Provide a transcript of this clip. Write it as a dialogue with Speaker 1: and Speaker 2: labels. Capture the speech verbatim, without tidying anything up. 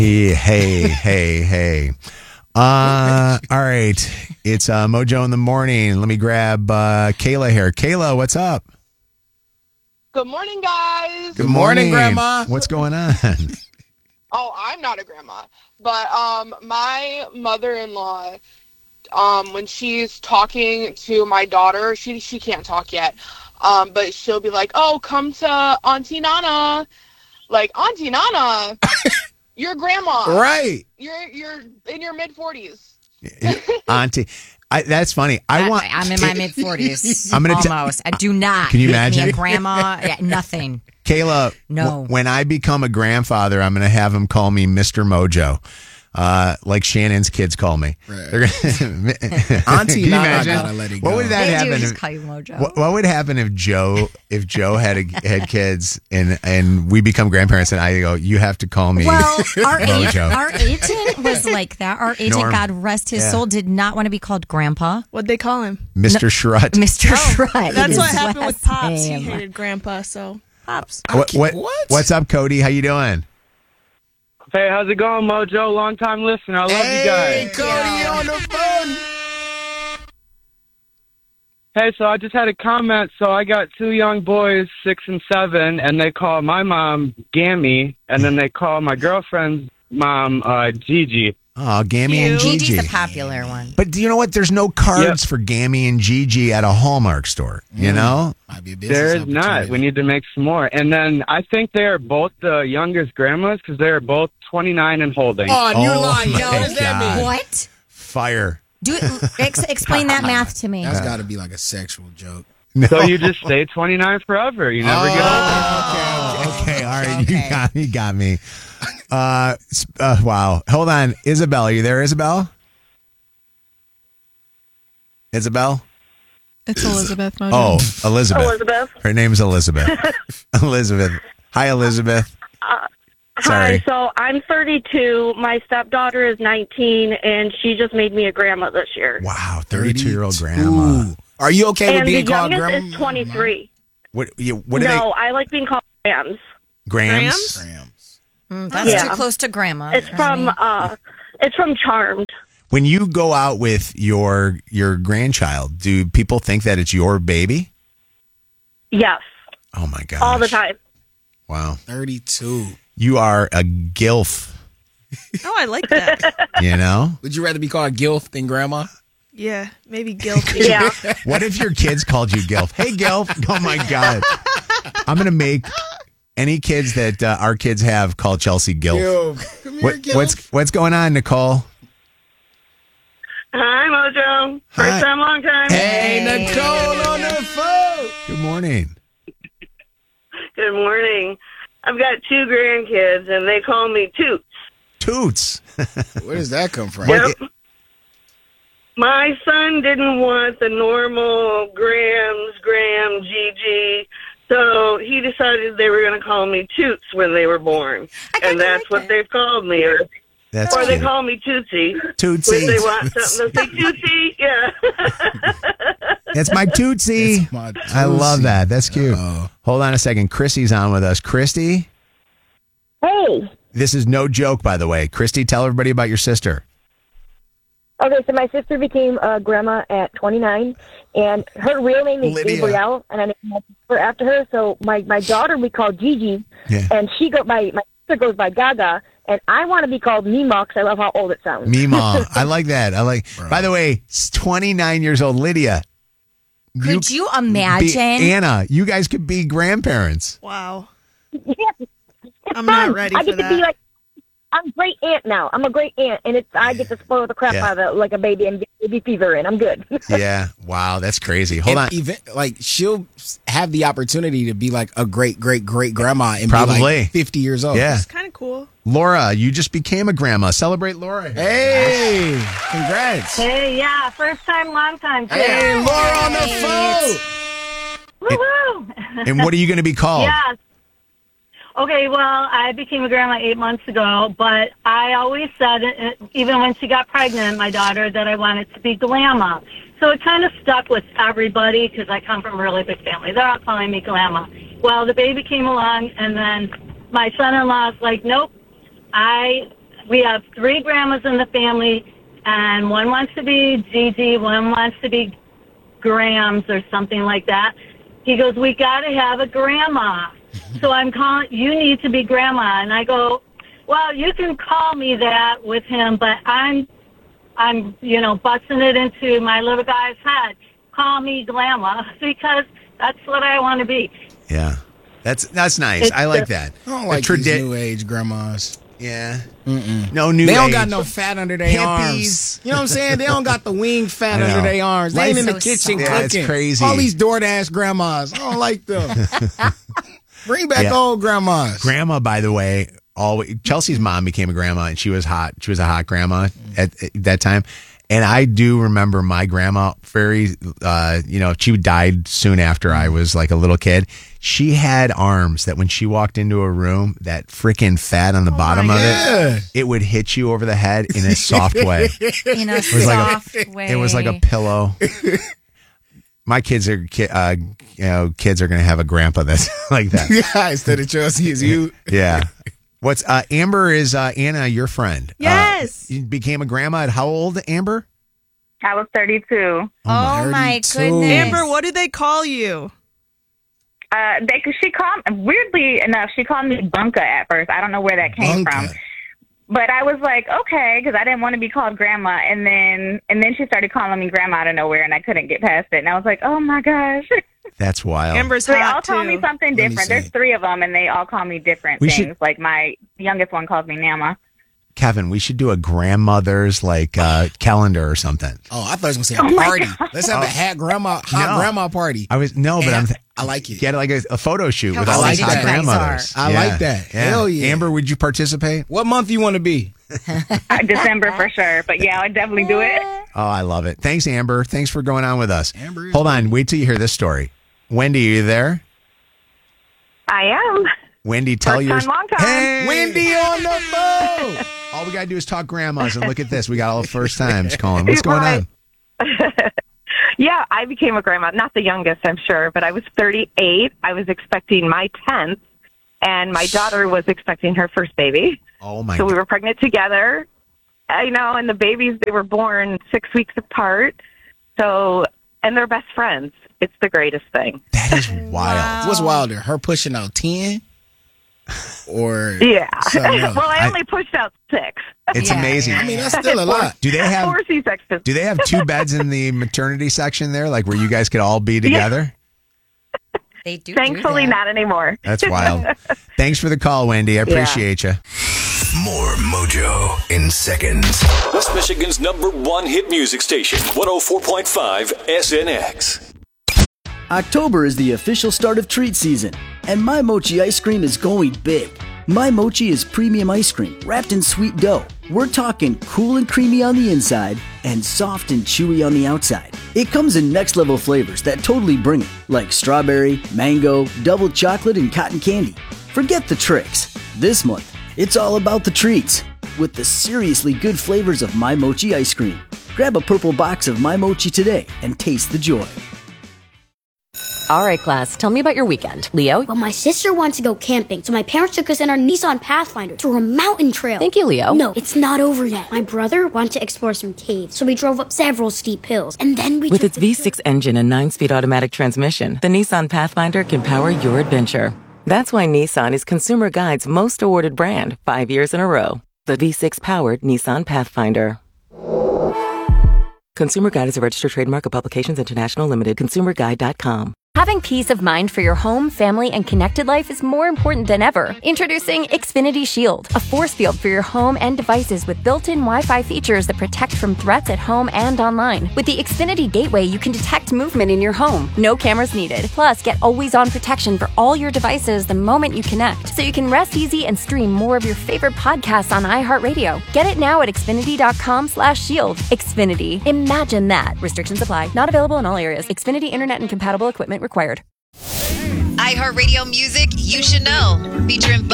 Speaker 1: Hey, hey, hey, hey. Uh, all right. It's uh, Mojo in the morning. Let me grab uh, Kayla here. Kayla, what's up?
Speaker 2: Good morning, guys.
Speaker 1: Good morning,
Speaker 3: Grandma.
Speaker 1: What's going on?
Speaker 2: Oh, I'm not a grandma, but um, my mother-in-law, um, when she's talking to my daughter, she she can't talk yet, um, but she'll be like, "Oh, come to Auntie Nana," like Auntie Nana, you're grandma,
Speaker 1: Right.
Speaker 2: You're you're in your mid forties.
Speaker 1: Auntie. I, that's funny. I,
Speaker 4: I
Speaker 1: want.
Speaker 4: I'm in my mid forties.
Speaker 1: I'm gonna t-
Speaker 4: almost. I do not.
Speaker 1: Can you
Speaker 4: make
Speaker 1: imagine?
Speaker 4: me a grandma? Yeah, nothing.
Speaker 1: Kayla,
Speaker 4: No.
Speaker 1: w- when I become a grandfather, I'm going to have him call me Mister Mojo, uh, like Shannon's kids call me.
Speaker 3: Right.
Speaker 1: They're gonna,
Speaker 3: Auntie
Speaker 1: Can you
Speaker 3: Nana
Speaker 1: imagine?
Speaker 3: gotta let it
Speaker 1: What
Speaker 3: go.
Speaker 1: would that
Speaker 4: They
Speaker 1: happen?
Speaker 4: do
Speaker 1: if-
Speaker 4: just call you Mojo.
Speaker 1: What, what would happen if Joe if Joe had a, had kids and and we become grandparents and I go, you have to call me
Speaker 5: Well, our
Speaker 1: Mojo.
Speaker 5: agent, our agent was like that. Our agent,
Speaker 1: Norm.
Speaker 5: God rest his
Speaker 1: Yeah.
Speaker 5: soul, did not want to be called Grandpa.
Speaker 6: What'd they call him?
Speaker 1: Mister Shrut.
Speaker 5: Mister Shrut.
Speaker 6: That's
Speaker 5: is
Speaker 6: what
Speaker 5: his
Speaker 6: happened with
Speaker 5: last
Speaker 6: Pops.
Speaker 5: name.
Speaker 6: He hated Grandpa, so Pops.
Speaker 1: What, what,
Speaker 3: What?
Speaker 1: What's up, Cody? How you doing?
Speaker 7: Hey, how's it going, Mojo? Long time listener. I love you guys.
Speaker 3: Cody on the phone.
Speaker 7: Hey, so I just had a comment. So I got two young boys, six and seven, and they call my mom Gammy, and then they call my girlfriend's mom uh, Gigi.
Speaker 1: Oh, Gammy and
Speaker 4: Gigi's
Speaker 1: Gigi.
Speaker 4: a popular one.
Speaker 1: But do you know what? There's no cards
Speaker 7: Yep.
Speaker 1: for Gammy and Gigi at a Hallmark store. You know?
Speaker 3: Might be a business
Speaker 7: There is not.
Speaker 3: opportunity.
Speaker 7: We need to make some more. And then I think they are both the youngest grandmas because they are both twenty-nine and holding.
Speaker 3: Oh, you're
Speaker 1: Oh,
Speaker 3: lying.
Speaker 1: my
Speaker 3: What does that
Speaker 1: God.
Speaker 3: mean?
Speaker 5: What?
Speaker 1: Fire.
Speaker 5: Do ex- explain that math to me.
Speaker 3: That's got to be like a sexual joke.
Speaker 7: So you just stay twenty-nine forever. You never get older.
Speaker 1: Oh, okay, all right. You
Speaker 4: Okay.
Speaker 1: got me. Got me. Uh, s- uh, wow. Hold on, Isabel. Are you there, Isabel? Isabel?
Speaker 6: It's Elizabeth Mojo.
Speaker 1: Oh, Elizabeth.
Speaker 2: Elizabeth.
Speaker 1: Her name's Elizabeth. Elizabeth. Hi, Elizabeth. Sorry.
Speaker 8: Hi, so I'm thirty-two. My stepdaughter is nineteen, and she just made me a grandma this year.
Speaker 1: Wow, thirty-two-year-old grandma.
Speaker 3: Ooh. Are you okay with
Speaker 8: And the
Speaker 3: being called
Speaker 8: youngest
Speaker 3: grandma?
Speaker 8: is twenty-three.
Speaker 1: What? You, what do
Speaker 8: No, I like being called Grams.
Speaker 1: they? Grams.
Speaker 3: Grams.
Speaker 4: Mm, that's
Speaker 8: Yeah.
Speaker 4: too close to grandma.
Speaker 8: It's
Speaker 4: for
Speaker 8: from
Speaker 4: me.
Speaker 8: uh, it's from Charmed.
Speaker 1: When you go out with your your grandchild, do people think that it's your baby?
Speaker 8: Yes,
Speaker 1: Oh my gosh.
Speaker 8: all the time.
Speaker 1: Wow.
Speaker 3: thirty-two.
Speaker 1: You are a gilf.
Speaker 6: Oh, I like that.
Speaker 1: You know.
Speaker 3: Would you rather be called Gilf than grandma?
Speaker 6: Yeah, maybe guilty.
Speaker 8: Yeah.
Speaker 1: What if your kids called you Gilf? Hey, Gilf. Oh, my God. I'm going to make any kids that uh, our kids have call Chelsea Gilf.
Speaker 3: Gilf. Come here,
Speaker 1: What,
Speaker 3: Gilf.
Speaker 1: what's what's going on, Nicole?
Speaker 8: Hi, Mojo. First
Speaker 1: Hi.
Speaker 8: time, long time.
Speaker 1: Hey, Nicole on the phone. Good morning.
Speaker 8: Good morning. I've got two grandkids, and they call me Toots.
Speaker 1: Toots.
Speaker 3: Where does that come from?
Speaker 8: Yep. My son didn't want the normal Grams, Graham, Gigi, so he decided they were going to call me Toots when they were born. And that's what they've called me. Or,
Speaker 1: That's
Speaker 8: or they
Speaker 1: cute.
Speaker 8: call me Tootsie.
Speaker 1: Tootsie.
Speaker 8: When they want something, they'll say Tootsie. Yeah.
Speaker 1: That's my Tootsie.
Speaker 3: That's my
Speaker 1: I love
Speaker 3: Tootsie.
Speaker 1: that. That's cute.
Speaker 3: Oh.
Speaker 1: Hold on a second. Christy's on with us. Christy,
Speaker 8: Hey.
Speaker 1: this is no joke, by the way. Christy, tell everybody about your sister.
Speaker 8: Okay, so my sister became a grandma at twenty-nine, and her real name is
Speaker 1: Lydia.
Speaker 8: Gabrielle, and I named her after her. So my, my daughter we call Gigi,
Speaker 1: Yeah.
Speaker 8: and she go my my sister goes by Gaga, and I want to be called Mima because I love how old it sounds.
Speaker 1: Mima. I like that. I like. By the way, it's twenty-nine years old, Lydia.
Speaker 5: Could you
Speaker 1: be-
Speaker 5: imagine?
Speaker 1: Anna, you guys could be grandparents.
Speaker 6: Wow.
Speaker 8: Yeah, it's
Speaker 6: I'm
Speaker 8: fun.
Speaker 6: not ready
Speaker 8: I
Speaker 6: for
Speaker 8: get to
Speaker 6: that.
Speaker 8: be like, I'm great aunt now. I'm a great aunt, and it's I get to spoil the crap
Speaker 1: Yeah.
Speaker 8: out of it like a baby and get baby fever, and I'm good.
Speaker 1: Yeah. Wow, that's crazy. Hold on.
Speaker 3: And even, like she'll have the opportunity to be like a great great great grandma and be
Speaker 1: Probably.
Speaker 3: like fifty years old.
Speaker 1: Yeah.
Speaker 6: It's kind of cool.
Speaker 1: Laura, you just became a grandma. Celebrate Laura. here.
Speaker 3: Hey, congrats.
Speaker 8: Hey, yeah, first time, long time. Too.
Speaker 3: Hey, Laura on the phone.
Speaker 8: Woo-hoo!
Speaker 1: And what are you going to be called?
Speaker 8: Yes. Okay, well, I became a grandma eight months ago, but I always said, uh, even when she got pregnant, my daughter, that I wanted to be Glamma. So it kind of stuck with everybody because I come from a really big family. They're all calling me Glamma. Well, the baby came along, and then my son-in-law's like, nope, I we have three grandmas in the family, and one wants to be Gigi, one wants to be Grams or something like that. He goes, we got to have a grandma. So I'm calling, you need to be grandma. And I go, well, you can call me that with him, but I'm, I'm, you know, busting it into my little guy's head. Call me grandma because that's what I want to be.
Speaker 1: Yeah. That's that's nice.
Speaker 8: It's
Speaker 1: I like
Speaker 8: just-
Speaker 1: that.
Speaker 3: I don't like
Speaker 1: The
Speaker 3: these
Speaker 1: tradi-
Speaker 3: new age grandmas.
Speaker 1: Yeah.
Speaker 3: Mm-mm.
Speaker 1: No new
Speaker 3: They don't
Speaker 1: age.
Speaker 3: got no fat under their
Speaker 1: Hippies.
Speaker 3: arms. You know what I'm saying? They don't got the wing fat
Speaker 1: I know.
Speaker 3: under their arms. They ain't in the
Speaker 4: Life's so
Speaker 3: kitchen
Speaker 4: soft.
Speaker 1: Yeah, it's
Speaker 3: cooking.
Speaker 1: crazy.
Speaker 3: All these DoorDash grandmas. I don't like them. Bring back
Speaker 1: Yeah.
Speaker 3: old grandmas.
Speaker 1: Grandma, by the way, always Chelsea's mom became a grandma, and she was hot. She was a hot grandma at, at that time. And I do remember my grandma very, uh, you know, she died soon after I was like a little kid. She had arms that when she walked into a room, that freaking fat on the bottom of
Speaker 3: God.
Speaker 1: it, it would hit you over the head in a soft way.
Speaker 4: In a
Speaker 1: was like a-
Speaker 4: soft way.
Speaker 1: It was like a pillow. My kids are, ki- uh, you know, kids are going to have a grandpa that's like that.
Speaker 3: Yeah, instead of Chelsea, it's you.
Speaker 1: Yeah. What's uh, Amber is uh, Anna, your friend?
Speaker 6: Yes.
Speaker 1: Uh, you became a grandma at how old, Amber?
Speaker 9: I was thirty-two.
Speaker 4: Oh my
Speaker 3: thirty-two.
Speaker 4: goodness.
Speaker 6: Amber, what do they call you?
Speaker 9: Uh, they, she called, weirdly enough, she called me Bunka at first. I don't know where that came
Speaker 3: Bunka.
Speaker 9: from. But I was like, okay, because I didn't want to be called grandma. And then and then she started calling me grandma out of nowhere, and I couldn't get past it. And I was like, oh, my gosh.
Speaker 1: That's wild.
Speaker 6: Amber's
Speaker 9: So they all
Speaker 6: hot,
Speaker 9: call
Speaker 6: too.
Speaker 9: me something
Speaker 3: Let me
Speaker 9: different.
Speaker 3: see.
Speaker 9: There's three of them, and they all call me different
Speaker 1: We
Speaker 9: things.
Speaker 1: should-
Speaker 9: Like my youngest one calls me Nama.
Speaker 1: Kevin, we should do a grandmother's like uh, calendar or something.
Speaker 3: Oh, I thought I was going to say a
Speaker 9: Oh my
Speaker 3: party.
Speaker 9: God.
Speaker 3: Let's have
Speaker 1: Oh.
Speaker 3: a hat grandma, hot
Speaker 1: No.
Speaker 3: grandma party.
Speaker 1: I was no, but
Speaker 3: And
Speaker 1: I'm.
Speaker 3: I- I like it.
Speaker 1: Get like a, a photo shoot with
Speaker 4: How
Speaker 1: all
Speaker 3: I
Speaker 1: these
Speaker 3: like
Speaker 1: hot
Speaker 3: that.
Speaker 1: grandmothers.
Speaker 3: I like that. Hell yeah.
Speaker 1: Amber, would you participate?
Speaker 3: What month you want to be?
Speaker 9: Uh, December for sure. But yeah, I'd definitely do it.
Speaker 1: Oh, I love it. Thanks, Amber. Thanks for going on with us.
Speaker 3: Amber is
Speaker 1: Hold on. Wait till you hear this story. Wendy, are you there?
Speaker 9: I am.
Speaker 1: Wendy, tell
Speaker 9: First
Speaker 1: your
Speaker 9: time, long time.
Speaker 1: Hey,
Speaker 3: Wendy on the boat.
Speaker 1: All we gotta do is talk grandmas, and look at this. We got all the first times calling. What's going
Speaker 9: Right.
Speaker 1: on?
Speaker 10: Yeah, I became a grandma. Not the youngest, I'm sure, but I was thirty-eight. I was expecting my tenth, and my daughter was expecting her first baby.
Speaker 1: Oh my!
Speaker 10: So we
Speaker 1: God.
Speaker 10: were pregnant together. I know, and the babies, they were born six weeks apart. So, and they're best friends. It's the greatest thing.
Speaker 1: That is wild.
Speaker 3: What's wilder, her pushing out ten or
Speaker 10: Yeah.
Speaker 3: something else?
Speaker 10: Well, I
Speaker 1: I-
Speaker 10: only pushed out six.
Speaker 1: It's
Speaker 4: Yeah.
Speaker 1: amazing.
Speaker 3: I mean, that's still a lot.
Speaker 1: Do they have
Speaker 10: Four C-sections.
Speaker 1: Do they have two beds in the maternity section there, like where you guys could all be together?
Speaker 4: They do.
Speaker 10: Thankfully,
Speaker 4: do that.
Speaker 10: not anymore.
Speaker 1: That's wild. Thanks for the call, Wendy. I appreciate you.
Speaker 11: More Mojo in seconds.
Speaker 12: West Michigan's number one hit music station, one oh four point five S N X.
Speaker 13: October is the official start of treat season, and My Mochi ice cream is going big. My Mochi is premium ice cream wrapped in sweet dough. We're talking cool and creamy on the inside and soft and chewy on the outside. It comes in next level flavors that totally bring it, like strawberry, mango, double chocolate, and cotton candy. Forget the tricks. This month, it's all about the treats with the seriously good flavors of My Mochi ice cream. Grab a purple box of My Mochi today and taste the joy.
Speaker 14: All right, class, tell me about your weekend. Leo?
Speaker 15: Well, my sister wants to go camping, so my parents took us in our Nissan Pathfinder to a mountain trail.
Speaker 14: Thank you, Leo.
Speaker 15: No, it's not over yet. My brother wanted to explore some caves, so we drove up several steep hills, and then we
Speaker 16: With
Speaker 15: took
Speaker 16: its
Speaker 15: the
Speaker 16: V six engine and nine-speed automatic transmission, the Nissan Pathfinder can power your adventure. That's why Nissan is Consumer Guide's most awarded brand five years in a row. The V six-powered Nissan Pathfinder. Consumer Guide is a registered trademark of Publications International Limited. consumer guide dot com.
Speaker 17: Having peace of mind for your home, family, and connected life is more important than ever. Introducing Xfinity Shield, a force field for your home and devices with built-in Wi-Fi features that protect from threats at home and online. With the Xfinity Gateway, you can detect movement in your home. No cameras needed. Plus, get always-on protection for all your devices the moment you connect, so you can rest easy and stream more of your favorite podcasts on iHeartRadio. Get it now at xfinity.com slash shield. Xfinity. Imagine that. Restrictions apply. Not available in all areas. Xfinity Internet and compatible equipment required.
Speaker 18: iHeartRadio music you should know. Featuring